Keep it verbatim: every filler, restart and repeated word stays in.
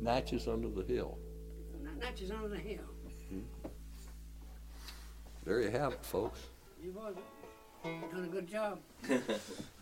Natchez Under the Hill. Natchez Under the Hill. Mm-hmm. There you have it, folks. You boys done a good job.